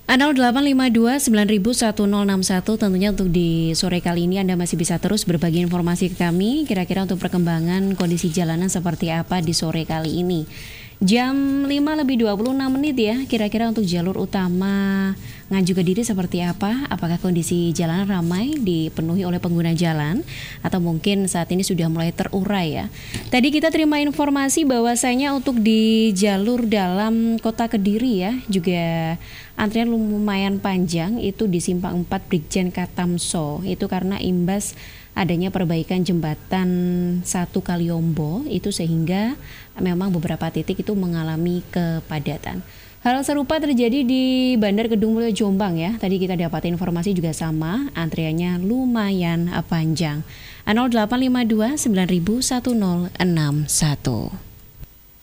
0852 901061 tentunya untuk di sore kali ini Anda masih bisa terus berbagi informasi ke kami kira-kira untuk perkembangan kondisi jalanan seperti apa di sore kali ini. Jam 5:26 ya, kira-kira untuk jalur utama Nganjuk Kediri seperti apa? Apakah kondisi jalan ramai dipenuhi oleh pengguna jalan atau mungkin saat ini sudah mulai terurai ya? Tadi kita terima informasi bahwasanya untuk di jalur dalam kota Kediri ya juga antrian lumayan panjang itu di Simpang 4 Brigjen Katamso. Itu karena imbas adanya perbaikan jembatan 1 Kaliombo itu sehingga memang beberapa titik itu mengalami kepadatan. Hal serupa terjadi di Bandar Kedung Mulyo Jombang ya. Tadi kita dapat informasi juga sama, antriannya lumayan panjang. 0852 901061.